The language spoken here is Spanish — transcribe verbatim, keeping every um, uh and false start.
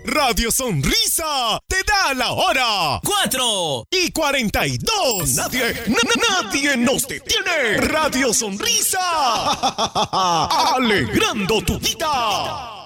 Radio Sonrisa te da la hora. Cuatro y cuarenta y dos. Nadie, na- nadie nos detiene. Radio Sonrisa. Alegrando tu vida.